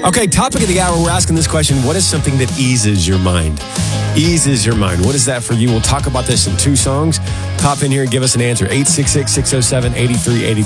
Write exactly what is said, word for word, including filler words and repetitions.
Okay, topic of the hour, we're asking this question. What is something that eases your mind? Eases your mind. What is that for you? We'll talk about this in two songs. Pop in here and give us an answer. eight six six, six oh seven, eight three eight